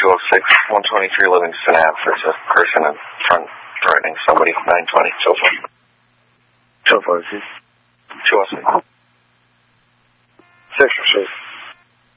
206, 123 Livingston Ave. There's a person in front threatening somebody. 920, so far. So far, is it? 206.